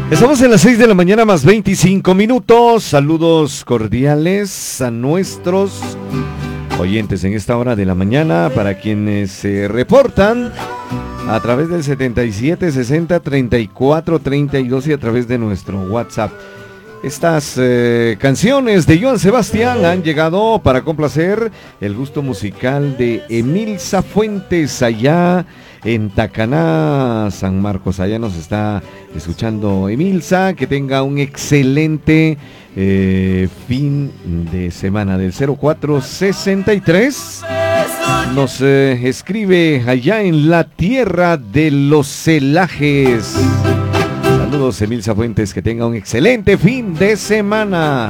Estamos en las 6 de la mañana más 25 minutos. Saludos cordiales a nuestros oyentes en esta hora de la mañana. Para quienes se reportan a través del 77 60 34 32 y a través de nuestro WhatsApp. Estas canciones de Joan Sebastián han llegado para complacer el gusto musical de Emilza Fuentes allá en Tacaná, San Marcos. Allá nos está escuchando Emilza. Que tenga un excelente fin de semana. Del 0463 nos escribe allá en la tierra de los celajes. Saludos, Emilza Fuentes, que tenga un excelente fin de semana.